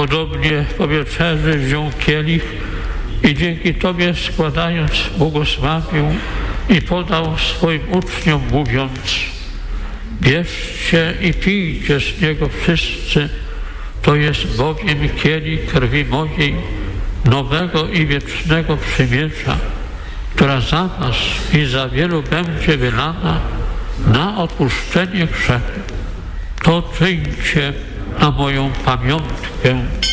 Podobnie po wieczerzy wziął kielich i dzięki Tobie składając błogosławił i podał swoim uczniom, mówiąc: bierzcie i pijcie z niego wszyscy, to jest bowiem kielich krwi mojej, nowego i wiecznego przymierza, która za was i za wielu będzie wylana na odpuszczenie grzechów. To czyńcie na moją pamiątkę.